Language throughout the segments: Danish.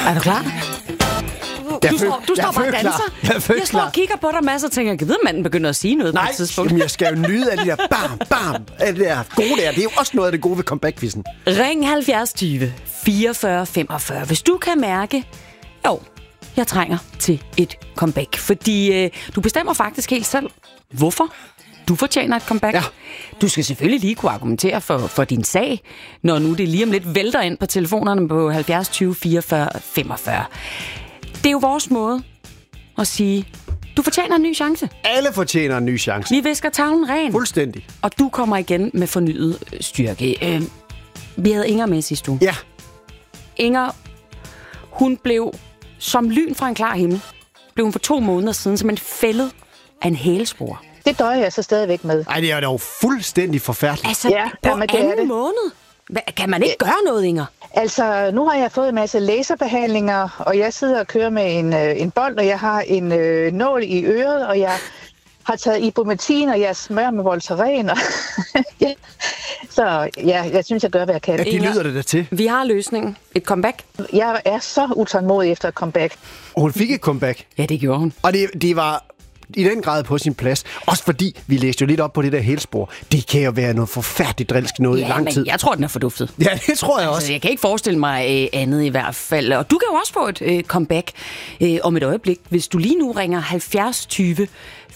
Er du klar? Du står bare og danser. Jeg står og kigger på dig masser og tænker, jeg ved, manden begynder at sige noget på et tidspunkt. Nej, jeg skal jo nyde af det der bam, af det der gode der. Det er jo også noget af det gode ved comeback-quizzen. Ring 70 20 44 45, hvis du kan mærke, jeg trænger til et comeback. Fordi du bestemmer faktisk helt selv, hvorfor du fortjener et comeback. Ja. Du skal selvfølgelig lige kunne argumentere for din sag, når nu det lige om lidt vælter ind på telefonerne på 70 20 44 45. Det er jo vores måde at sige, du fortjener en ny chance. Alle fortjener en ny chance. Vi visker tavlen ren. Fuldstændig. Og du kommer igen med fornyet styrke. Vi havde Inger med sidste uge. Ja. Inger, hun blev som lyn fra en klar himmel. Blev hun for 2 måneder siden som en fældet af en hælspor. Det døjer jeg så stadigvæk med. Ej, det er jo fuldstændig forfærdeligt. Altså, på anden måned? Kan man ikke gøre noget, Inger? Altså, nu har jeg fået en masse laserbehandlinger, og jeg sidder og kører med en bold, og jeg har en nål i øret, og jeg har taget ibuprofen, og jeg smører med Voltaren. Ja. Så ja, jeg synes, jeg gør, hvad jeg kan. Ja, det lyder det da til. Vi har løsningen. Et comeback. Jeg er så utålmodig efter et comeback. Og hun fik et comeback. Ja, det gjorde hun. Og det var i den grad på sin plads. Også fordi, vi læste jo lidt op på det der hælspor. Det kan jo være noget forfærdeligt drilsk noget i lang tid. Jeg tror, den er forduftet. Ja, det tror jeg også. Altså, jeg kan ikke forestille mig andet i hvert fald. Og du kan jo også få et comeback om et øjeblik, hvis du lige nu ringer 70 20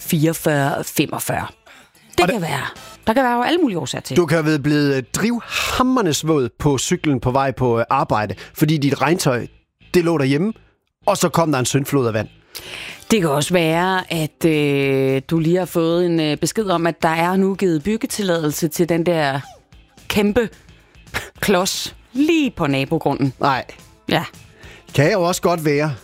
44 45. Det kan være. Der kan være jo alle mulige årsager til. Du kan have været blevet drivhamrende svåd på cyklen på vej på arbejde, fordi dit regntøj, det lå derhjemme, og så kom der en syndflod af vand. Det kan også være, at du lige har fået en besked om, at der er nu givet byggetilladelse til den der kæmpe klods lige på nabogrunden. Nej. Ja. Kan jo også godt være,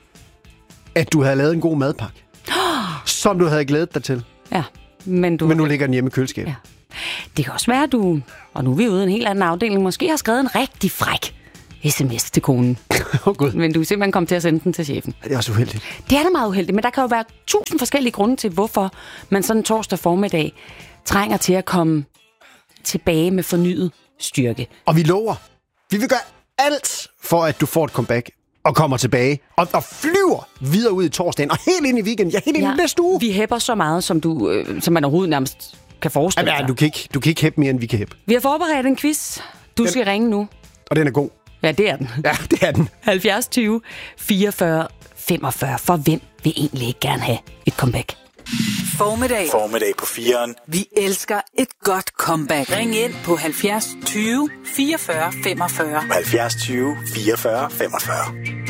at du havde lavet en god madpakke, som du havde glædet dig til. Ja. Men nu ligger den hjemme i køleskabet. Ja. Det kan også være, at du, og nu er vi ude i en helt anden afdeling, måske har skrevet en rigtig fræk sms til konen. God. Men du er simpelthen kommet til at sende den til chefen. Det er også uheldigt. Det er da meget uheldigt, men der kan jo være 1000 forskellige grunde til, hvorfor man sådan torsdag formiddag trænger til at komme tilbage med fornyet styrke. Og vi lover, vi vil gøre alt for, at du får et comeback og kommer tilbage og flyver videre ud i torsdagen og helt ind i weekenden. Ja, helt ind i næste uge. Vi hæpper så meget, som man overhovedet nærmest kan forestille sig. Du kan ikke hæppe mere, end vi kan hæppe. Vi har forberedt en quiz. Du skal ringe nu. Og den er god. Ja, det er den. Ja, det er den. 70 20 44 45. For hvem vil egentlig ikke gerne have et comeback? Formiddag på 4'eren. Vi elsker et godt comeback. Ring ind på 70 20 44 45. 70 20 44 45.